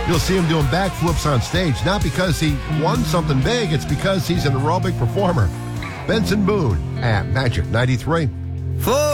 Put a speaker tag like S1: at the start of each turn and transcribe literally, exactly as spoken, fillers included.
S1: You'll see him doing backflips on stage, not because he won something big, it's because he's an aerobic performer. Benson Boone at Magic ninety-three.
S2: Four.